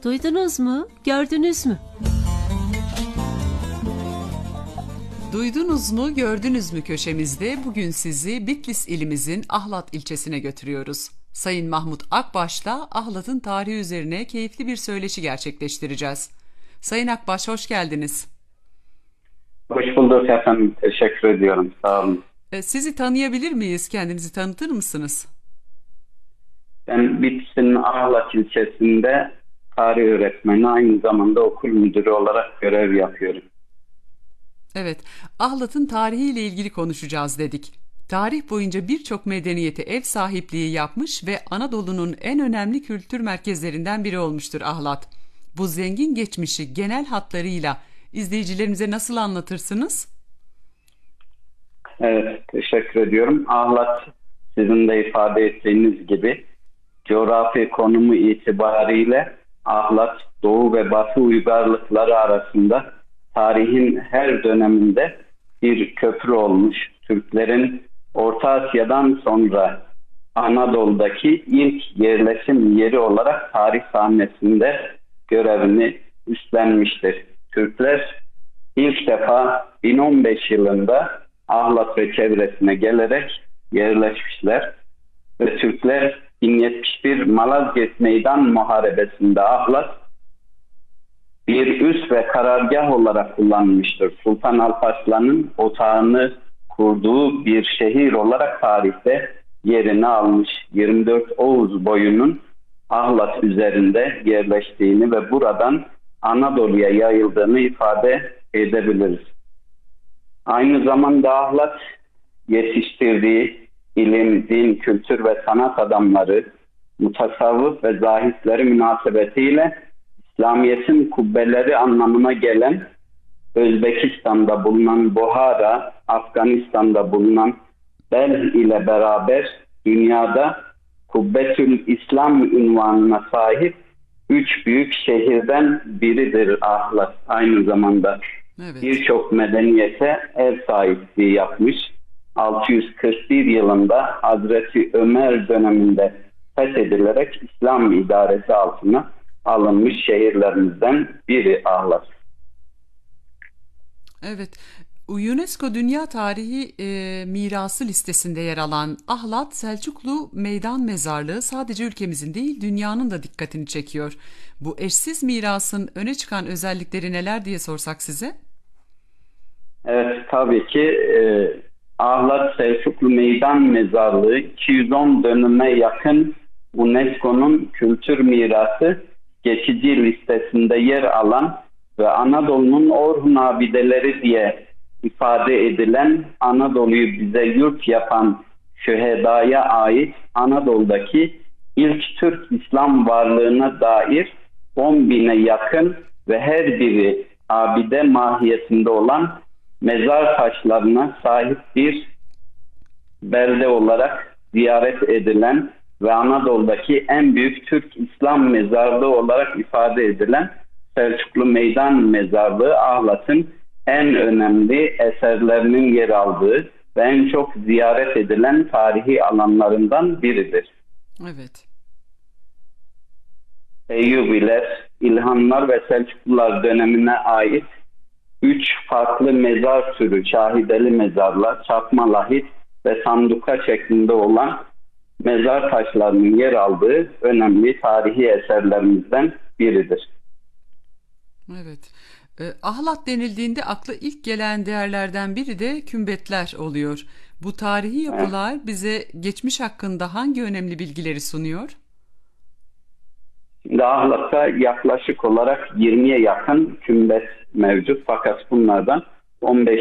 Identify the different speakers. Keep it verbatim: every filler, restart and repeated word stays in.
Speaker 1: Duydunuz mu? Gördünüz mü?
Speaker 2: Duydunuz mu, gördünüz mü köşemizde bugün sizi Bitlis ilimizin Ahlat ilçesine götürüyoruz. Sayın Mahmut Akbaş'la Ahlat'ın tarihi üzerine keyifli bir söyleşi gerçekleştireceğiz. Sayın Akbaş, hoş geldiniz.
Speaker 3: Hoş bulduk efendim. Teşekkür ediyorum. Sağ olun.
Speaker 2: Sizi tanıyabilir miyiz? Kendinizi tanıtır mısınız?
Speaker 3: Ben Bitlis'in Ahlat ilçesinde tarih öğretmeni, aynı zamanda okul müdürü olarak görev yapıyorum.
Speaker 2: Evet, Ahlat'ın tarihiyle ilgili konuşacağız dedik. Tarih boyunca birçok medeniyete ev sahipliği yapmış ve Anadolu'nun en önemli kültür merkezlerinden biri olmuştur Ahlat. Bu zengin geçmişi genel hatlarıyla izleyicilerimize nasıl anlatırsınız?
Speaker 3: Evet, teşekkür ediyorum. Ahlat, sizin de ifade ettiğiniz gibi coğrafi konumu itibariyle Ahlat, Doğu ve Batı uygarlıkları arasında tarihin her döneminde bir köprü olmuş. Türklerin Orta Asya'dan sonra Anadolu'daki ilk yerleşim yeri olarak tarih sahnesinde görevini üstlenmiştir. Türkler ilk defa bin on beş yılında Ahlat ve çevresine gelerek yerleşmişler ve Türkler bin yetmiş bir Malazgirt Meydan Muharebesi'nde Ahlat bir üs ve karargah olarak kullanmıştır. Sultan Alparslan'ın otağını kurduğu bir şehir olarak tarihte yerini almış. yirmi dört Oğuz boyunun Ahlat üzerinde yerleştiğini ve buradan Anadolu'ya yayıldığını ifade edebiliriz. Aynı zamanda Ahlat yetiştirdiği ilim, din, kültür ve sanat adamları, mutasavvıf ve zahitleri münasebetiyle İslamiyet'in kubbeleri anlamına gelen Özbekistan'da bulunan Buhara, Afganistan'da bulunan Belh ile beraber dünyada Kubbetül İslam unvanına sahip üç büyük şehirden biridir Ahlat. Aynı zamanda
Speaker 2: Evet.
Speaker 3: Birçok medeniyete ev sahipliği yapmış. altı yüz kırk bir yılında Hazreti Ömer döneminde fethedilerek İslam idaresi altına alınmış şehirlerimizden biri Ahlat.
Speaker 2: Evet, UNESCO Dünya Tarihi e, Mirası listesinde yer alan Ahlat Selçuklu Meydan Mezarlığı sadece ülkemizin değil dünyanın da dikkatini çekiyor. Bu eşsiz mirasın öne çıkan özellikleri neler diye sorsak size?
Speaker 3: Evet, tabii ki e, Ahlat Selçuklu Meydan Mezarlığı iki yüz on dönüme yakın UNESCO'nun kültür mirası geçici listesinde yer alan ve Anadolu'nun Orhun abideleri diye ifade edilen, Anadolu'yu bize yurt yapan şühedaya ait Anadolu'daki ilk Türk İslam varlığına dair on bine yakın ve her biri abide mahiyetinde olan mezar taşlarına sahip bir belde olarak ziyaret edilen ve Anadolu'daki en büyük Türk İslam mezarlığı olarak ifade edilen Selçuklu Meydan Mezarlığı Ahlat'ın en önemli eserlerinin yer aldığı ve en çok ziyaret edilen tarihi alanlarından biridir.
Speaker 2: Evet.
Speaker 3: Eyyubiler, İlhanlar ve Selçuklular dönemine ait üç farklı mezar türü, şahideli mezarlar, çakma lahit ve sanduka şeklinde olan mezar taşlarının yer aldığı önemli tarihi eserlerimizden biridir.
Speaker 2: Evet. E, Ahlat denildiğinde akla ilk gelen değerlerden biri de kümbetler oluyor. Bu tarihi yapılar evet. bize geçmiş hakkında hangi önemli bilgileri sunuyor?
Speaker 3: Şimdi Ahlat'ta yaklaşık olarak yirmiye yakın kümbet mevcut, fakat bunlardan on beş